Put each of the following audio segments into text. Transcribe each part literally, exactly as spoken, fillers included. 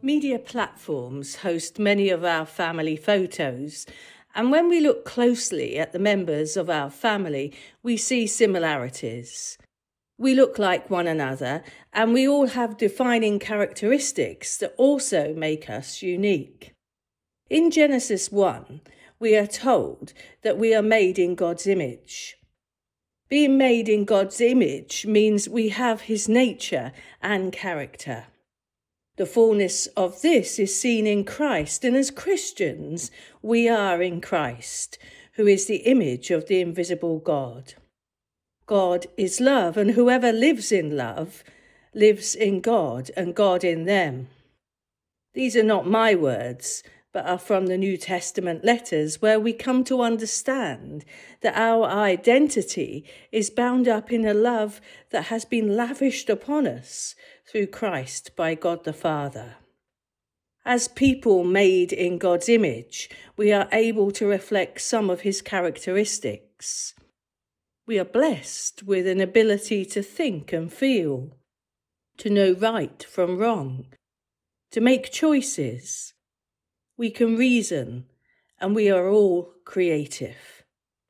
Media platforms host many of our family photos, and when we look closely at the members of our family, we see similarities. We look like one another, and we all have defining characteristics that also make us unique. In Genesis one, we are told that we are made in God's image. Being made in God's image means we have his nature and character. The fullness of this is seen in Christ, and as Christians, we are in Christ, who is the image of the invisible God. God is love, and whoever lives in love lives in God and God in them. These are not my words, but are from the New Testament letters, where we come to understand that our identity is bound up in a love that has been lavished upon us through Christ by God the Father. As people made in God's image, we are able to reflect some of his characteristics. We are blessed with an ability to think and feel, to know right from wrong, to make choices. We can reason, and we are all creative.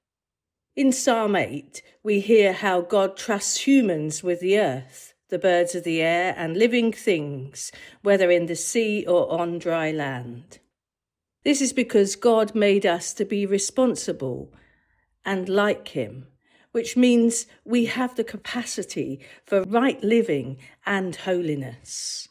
In Psalm eight, we hear how God trusts humans with the earth, the birds of the air, and living things, whether in the sea or on dry land. This is because God made us to be responsible and like him, which means we have the capacity for right living and holiness.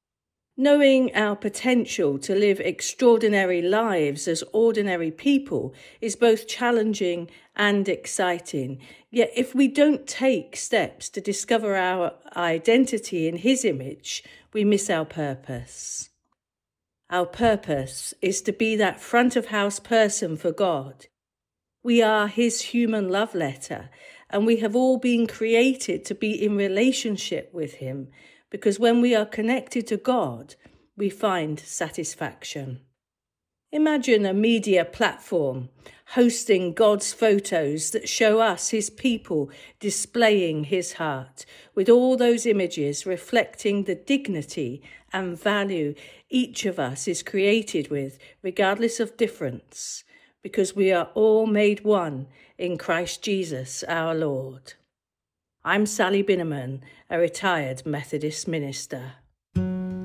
Knowing our potential to live extraordinary lives as ordinary people is both challenging and exciting. Yet if we don't take steps to discover our identity in his image, we miss our purpose. Our purpose is to be that front of house person for God. We are his human love letter, and we have all been created to be in relationship with him, because when we are connected to God, we find satisfaction. Imagine a media platform hosting God's photos that show us his people displaying his heart, with all those images reflecting the dignity and value each of us is created with, regardless of difference, because we are all made one in Christ Jesus our Lord. I'm Sally Binneman, a retired Methodist minister.